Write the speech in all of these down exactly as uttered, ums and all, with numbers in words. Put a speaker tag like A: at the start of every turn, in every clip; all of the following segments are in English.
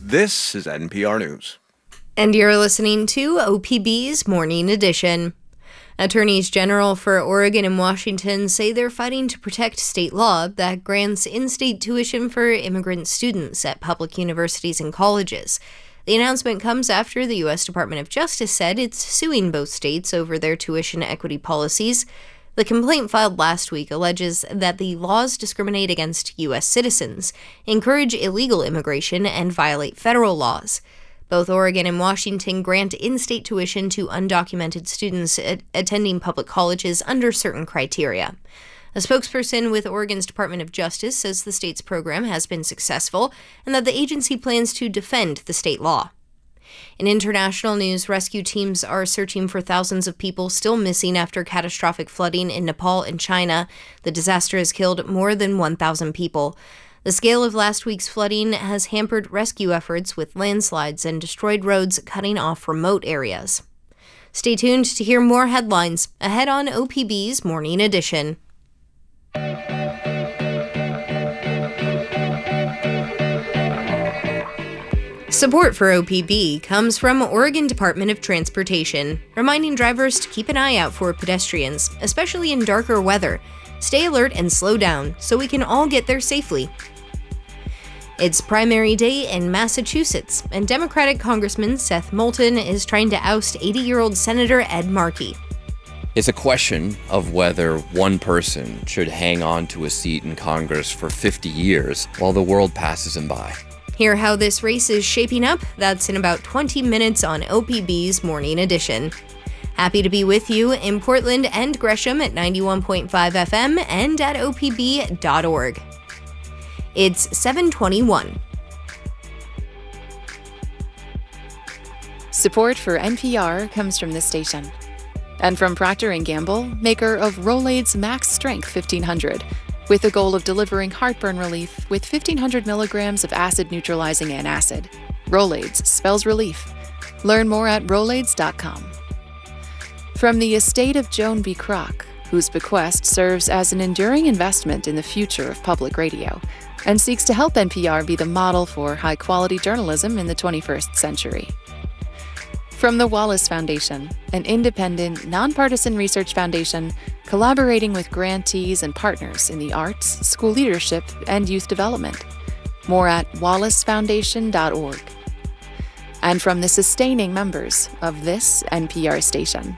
A: This is N P R News.
B: And you're listening to O P B's Morning Edition. Attorneys General for Oregon and Washington say they're fighting to protect state law that grants in-state tuition for immigrant students at public universities and colleges. The announcement comes after the U S Department of Justice said it's suing both states over their tuition equity policies. The complaint filed last week alleges that the laws discriminate against U S citizens, encourage illegal immigration, and violate federal laws. Both Oregon and Washington grant in-state tuition to undocumented students at attending public colleges under certain criteria. A spokesperson with Oregon's Department of Justice says the state's program has been successful and that the agency plans to defend the state law. In international news, rescue teams are searching for thousands of people still missing after catastrophic flooding in Nepal and China. The disaster has killed more than one thousand people. The scale of last week's flooding has hampered rescue efforts with landslides and destroyed roads cutting off remote areas. Stay tuned to hear more headlines ahead on O P B's Morning Edition. Support for O P B comes from Oregon Department of Transportation, reminding drivers to keep an eye out for pedestrians, especially in darker weather. Stay alert and slow down so we can all get there safely. It's primary day in Massachusetts, and Democratic Congressman Seth Moulton is trying to oust eighty-year-old Senator Ed Markey.
C: It's a question of whether one person should hang on to a seat in Congress for fifty years while the world passes him by.
B: Hear how this race is shaping up? That's in about twenty minutes on O P B's Morning Edition. Happy to be with you in Portland and Gresham at ninety-one point five F M and at O P B dot org. It's seven twenty-one.
D: Support for N P R comes from this station. And from Procter and Gamble, maker of Rolaids Max Strength fifteen hundred. With the goal of delivering heartburn relief with fifteen hundred milligrams of acid-neutralizing antacid. Rolaids spells relief. Learn more at rolaids dot com. From the estate of Joan B. Kroc, whose bequest serves as an enduring investment in the future of public radio, and seeks to help N P R be the model for high-quality journalism in the twenty-first century. From the Wallace Foundation, an independent, nonpartisan research foundation collaborating with grantees and partners in the arts, school leadership, and youth development. More at wallace foundation dot org. And from the sustaining members of this N P R station.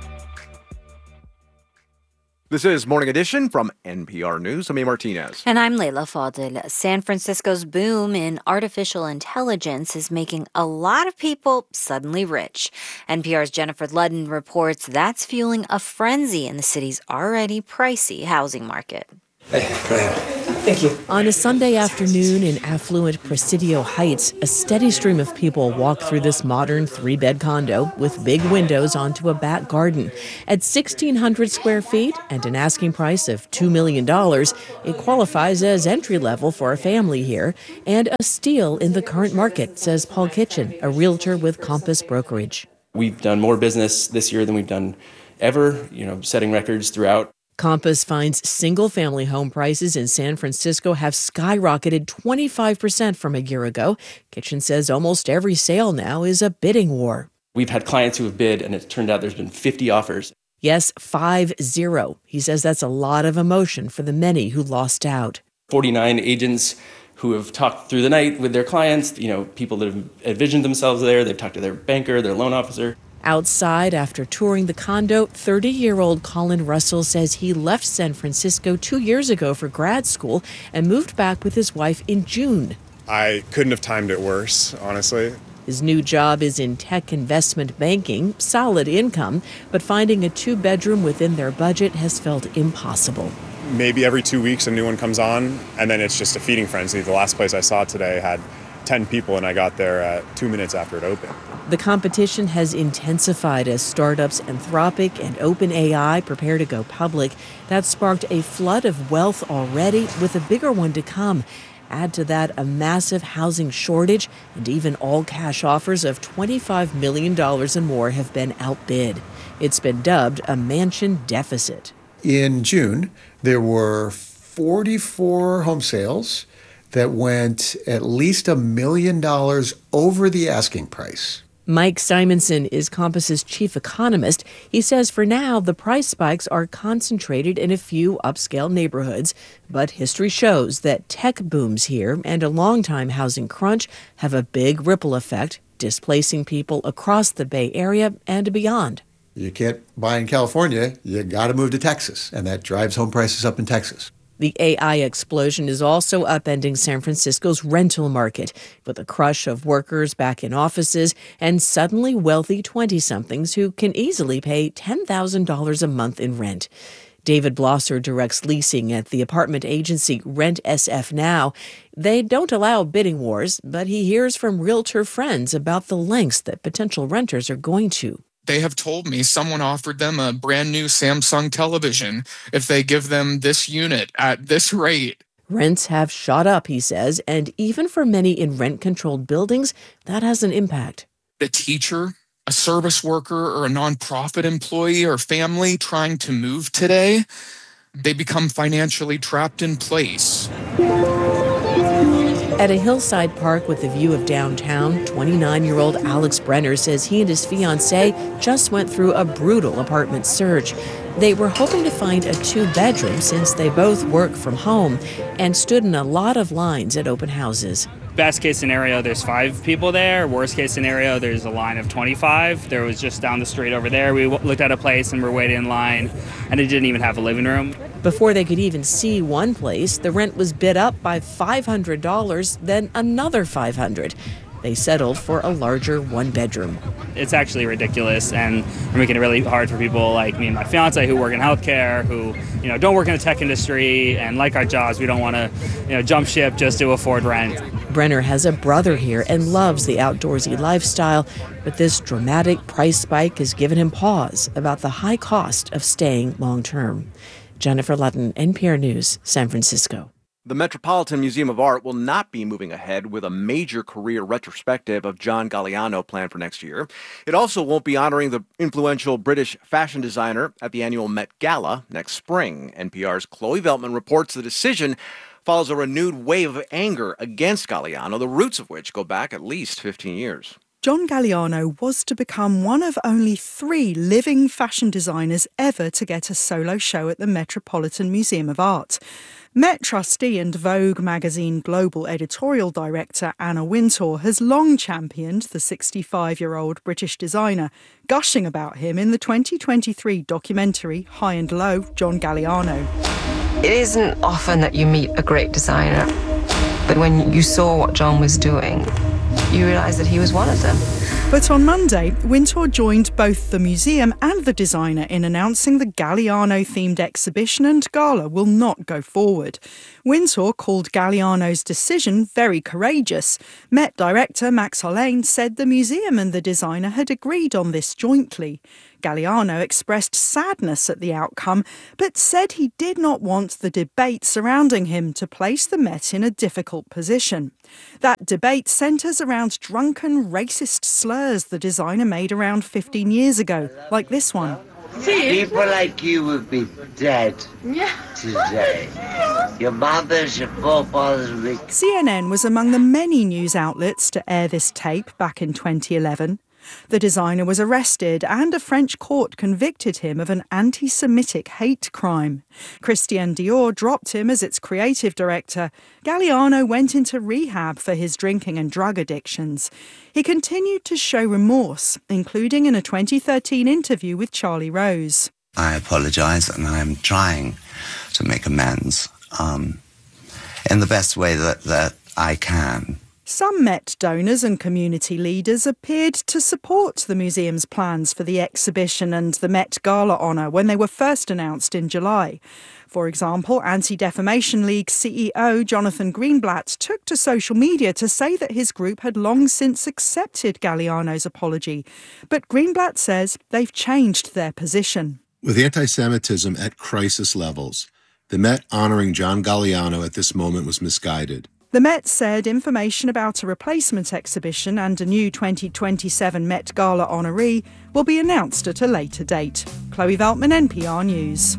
A: This is Morning Edition from N P R News. I'm A. Martinez.
E: And I'm Leila Fadel. San Francisco's boom in artificial intelligence is making a lot of people suddenly rich. N P R's Jennifer Ludden reports that's fueling a frenzy in the city's already pricey housing market.
F: Hey, go ahead. Thank you.
G: On a Sunday afternoon in affluent Presidio Heights, a steady stream of people walk through this modern three-bed condo with big windows onto a back garden. At sixteen hundred square feet and an asking price of two million dollars, it qualifies as entry-level for a family here and a steal in the current market, says Paul Kitchen, a realtor with Compass Brokerage.
F: We've done more business this year than we've done ever, you know, setting records throughout.
G: Compass finds single-family home prices in San Francisco have skyrocketed twenty-five percent from a year ago. Kitchen says almost every sale now is a bidding war.
F: We've had clients who have bid, and it's turned out there's been fifty offers.
G: Yes, five zero. He says that's a lot of emotion for the many who lost out.
F: forty-nine agents who have talked through the night with their clients, you know, people that have envisioned themselves there. They've talked to their banker, their loan officer.
G: Outside, after touring the condo, thirty-year-old Colin Russell says he left San Francisco two years ago for grad school and moved back with his wife in June.
H: I couldn't have timed it worse, honestly.
G: His new job is in tech investment banking, solid income, but finding a two-bedroom within their budget has felt impossible.
H: Maybe every two weeks a new one comes on, and then it's just a feeding frenzy. The last place I saw today had ten people, and I got there at two minutes after it opened.
G: The competition has intensified as startups Anthropic and OpenAI prepare to go public. That sparked a flood of wealth already, with a bigger one to come. Add to that a massive housing shortage, and even all-cash offers of twenty-five million dollars and more have been outbid. It's been dubbed a mansion deficit.
I: In June, there were forty-four home sales that went at least a million dollars over the asking price.
G: Mike Simonson is Compass's chief economist. He says for now, the price spikes are concentrated in a few upscale neighborhoods. But history shows that tech booms here and a longtime housing crunch have a big ripple effect, displacing people across the Bay Area and beyond.
I: You can't buy in California, you got to move to Texas, and that drives home prices up in Texas.
G: The A I explosion is also upending San Francisco's rental market, with a crush of workers back in offices and suddenly wealthy twenty-somethings who can easily pay ten thousand dollars a month in rent. David Blosser directs leasing at the apartment agency Rent S F Now. They don't allow bidding wars, but he hears from realtor friends about the lengths that potential renters are going to.
J: They have told me someone offered them a brand new Samsung television if they give them this unit at this rate.
G: Rents have shot up, he says, and even for many in rent-controlled buildings, that has an impact.
J: A teacher, a service worker, or a nonprofit employee or family trying to move today, they become financially trapped in place.
G: At a hillside park with a view of downtown, twenty-nine-year-old Alex Brenner says he and his fiancée just went through a brutal apartment search. They were hoping to find a two-bedroom since they both work from home and stood in a lot of lines at open houses.
K: Best case scenario, there's five people there. Worst case scenario, there's a line of twenty-five. There was just down the street over there. We looked at a place and we're waiting in line, and it didn't even have a living room.
G: Before they could even see one place, the rent was bid up by five hundred dollars, then another five hundred dollars. They settled for a larger one-bedroom.
K: It's actually ridiculous, and we're making it really hard for people like me and my fiance who work in healthcare, who you know don't work in the tech industry and like our jobs. We don't want to you know jump ship just to afford rent.
G: Brenner has a brother here and loves the outdoorsy lifestyle, but this dramatic price spike has given him pause about the high cost of staying long-term. Jennifer Ludden, N P R News, San Francisco.
A: The Metropolitan Museum of Art will not be moving ahead with a major career retrospective of John Galliano planned for next year. It also won't be honoring the influential British fashion designer at the annual Met Gala next spring. N P R's Chloe Veltman reports the decision follows a renewed wave of anger against Galliano, the roots of which go back at least fifteen years.
L: John Galliano was to become one of only three living fashion designers ever to get a solo show at the Metropolitan Museum of Art. Met trustee and Vogue magazine global editorial director Anna Wintour has long championed the sixty-five-year-old British designer, gushing about him in the twenty twenty-three documentary High and Low, John Galliano.
M: It isn't often that you meet a great designer, but when you saw what John was doing, you realised that he was one of them.
L: But on Monday, Wintour joined both the museum and the designer in announcing the Galliano-themed exhibition and gala will not go forward. Wintour called Galliano's decision very courageous. Met director Max Hollane said the museum and the designer had agreed on this jointly. Galliano expressed sadness at the outcome, but said he did not want the debate surrounding him to place the Met in a difficult position. That debate centres around drunken, racist slurs the designer made around fifteen years ago, like this one.
N: People like you would be dead today. Your mothers, your forefathers would be...
L: C N N was among the many news outlets to air this tape back in twenty eleven. The designer was arrested and a French court convicted him of an anti-Semitic hate crime. Christian Dior dropped him as its creative director. Galliano went into rehab for his drinking and drug addictions. He continued to show remorse, including in a twenty thirteen interview with Charlie Rose.
O: I apologise and I am trying to make amends um, in the best way that, that I can.
L: Some Met donors and community leaders appeared to support the museum's plans for the exhibition and the Met Gala honour when they were first announced in July. For example, Anti-Defamation League C E O Jonathan Greenblatt took to social media to say that his group had long since accepted Galliano's apology. But Greenblatt says they've changed their position.
P: With anti-Semitism at crisis levels, the Met honouring John Galliano at this moment was misguided.
L: The Met said information about a replacement exhibition and a new twenty twenty-seven Met Gala honoree will be announced at a later date. Chloe Veltman, N P R News.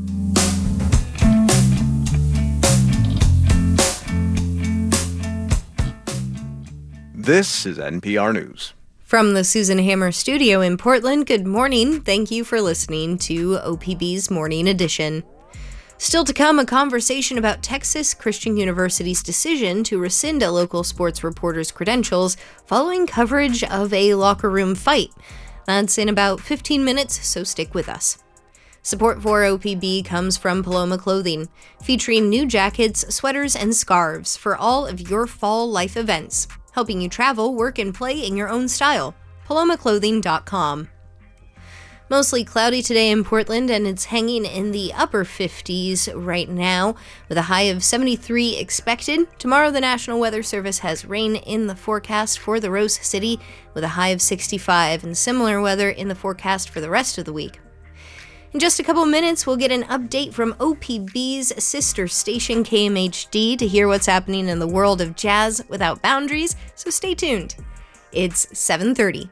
A: This is N P R News.
B: From the Susan Hammer Studio in Portland, good morning. Thank you for listening to O P B's Morning Edition. Still to come, a conversation about Texas Christian University's decision to rescind a local sports reporter's credentials following coverage of a locker room fight. That's in about fifteen minutes, so stick with us. Support for O P B comes from Paloma Clothing, featuring new jackets, sweaters, and scarves for all of your fall life events, helping you travel, work, and play in your own style. paloma clothing dot com. Mostly cloudy today in Portland, and it's hanging in the upper fifties right now, with a high of seventy-three expected. Tomorrow, the National Weather Service has rain in the forecast for the Rose City, with a high of sixty-five, and similar weather in the forecast for the rest of the week. In just a couple minutes, we'll get an update from O P B's sister station K M H D to hear what's happening in the world of jazz without boundaries, so stay tuned. It's seven thirty.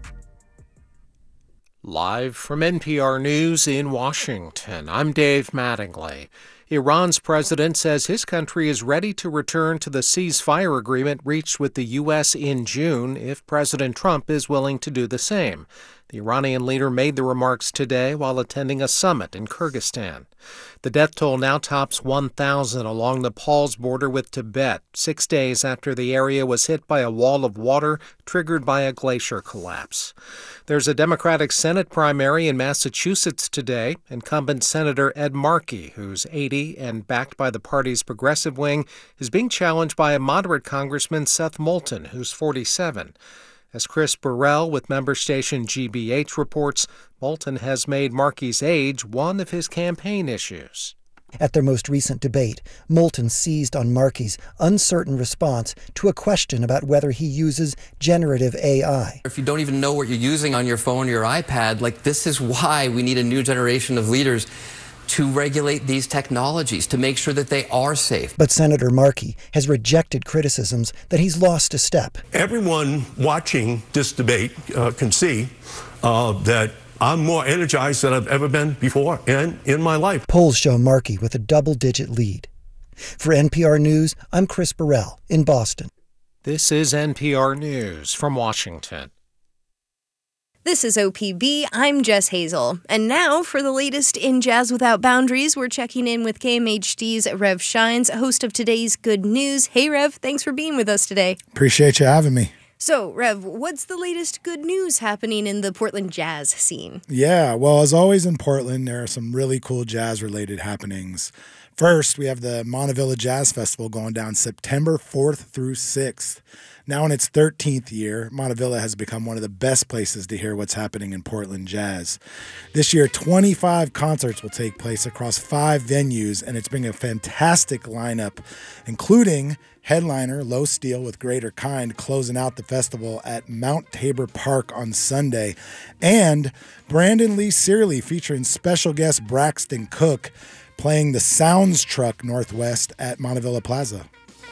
Q: Live from N P R News in Washington, I'm Dave Mattingly. Iran's president says his country is ready to return to the ceasefire agreement reached with the U S in June if President Trump is willing to do the same. The Iranian leader made the remarks today while attending a summit in Kyrgyzstan. The death toll now tops one thousand along Nepal's border with Tibet, six days after the area was hit by a wall of water triggered by a glacier collapse. There's a Democratic Senate primary in Massachusetts today. Incumbent Senator Ed Markey, who's eighty and backed by the party's progressive wing, is being challenged by a moderate Congressman, Seth Moulton, who's forty-seven. As Chris Burrell with member station G B H reports, Moulton has made Markey's age one of his campaign issues.
R: At their most recent debate, Moulton seized on Markey's uncertain response to a question about whether he uses generative A I.
S: If you don't even know what you're using on your phone or your iPad, like this is why we need a new generation of leaders to regulate these technologies, to make sure that they are safe.
R: But Senator Markey has rejected criticisms that he's lost a step.
T: Everyone watching this debate uh, can see uh, that I'm more energized than I've ever been before and in my life.
R: Polls show Markey with a double-digit lead. For N P R News, I'm Chris Burrell in Boston.
Q: This is N P R News from Washington.
B: This is O P B, I'm Jess Hazel. And now, for the latest in Jazz Without Boundaries, we're checking in with K M H D's Rev Shines, host of today's Good News. Hey, Rev, thanks for being with us today.
U: Appreciate you having me.
B: So, Rev, what's the latest good news happening in the Portland jazz scene?
U: Yeah, well, as always in Portland, there are some really cool jazz-related happenings. First, we have the Montevilla Jazz Festival going down September fourth through sixth. Now in its thirteenth year, Montevilla has become one of the best places to hear what's happening in Portland jazz. This year, twenty-five concerts will take place across five venues, and it's bringing a fantastic lineup, including headliner Low Steel with Greater Kind closing out the festival at Mount Tabor Park on Sunday, and Brandon Lee Searly featuring special guest Braxton Cook playing the Sounds Truck Northwest at Montevilla Plaza.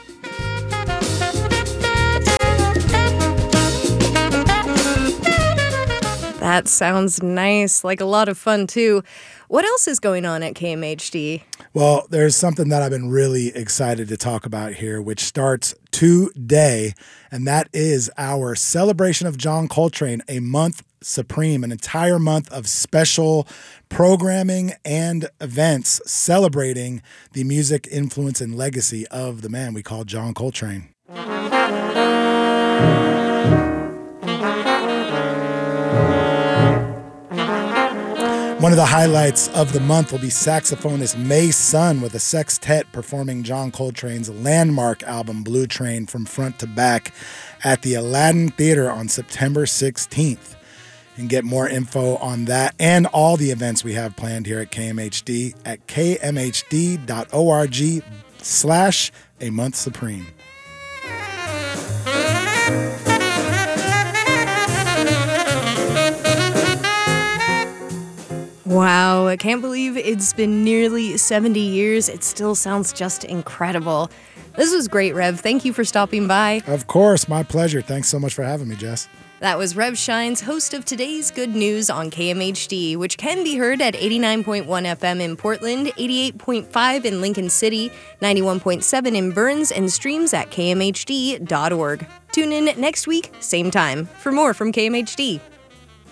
B: That sounds nice, like a lot of fun too. What else is going on at K M H D?
U: Well, there's something that I've been really excited to talk about here, which starts today, and that is our celebration of John Coltrane, a month supreme, an entire month of special programming and events celebrating the music, influence, and legacy of the man we call John Coltrane. One of the highlights of the month will be saxophonist May Sun with a sextet performing John Coltrane's landmark album Blue Train from front to back at the Aladdin Theater on September sixteenth. You can get more info on that and all the events we have planned here at K M H D at k m h d dot org slash a month supreme.
B: Wow, I can't believe it's been nearly seventy years. It still sounds just incredible. This was great, Rev. Thank you for stopping by.
U: Of course, my pleasure. Thanks so much for having me, Jess.
B: That was Rev Shines, host of today's Good News on K M H D, which can be heard at eighty-nine point one F M in Portland, eighty-eight point five in Lincoln City, ninety-one point seven in Burns, and streams at k m h d dot org. Tune in next week, same time, for more from K M H D.